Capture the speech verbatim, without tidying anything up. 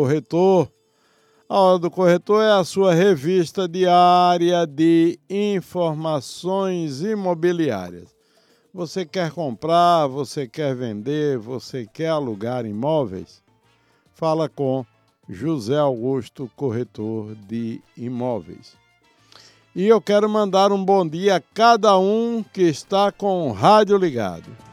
Corretor. A Hora do Corretor é a sua revista diária de informações imobiliárias. Você quer comprar, você quer vender, você quer alugar imóveis? Fala com José Augusto, corretor de imóveis. E eu quero mandar um bom dia a cada um que está com o rádio ligado.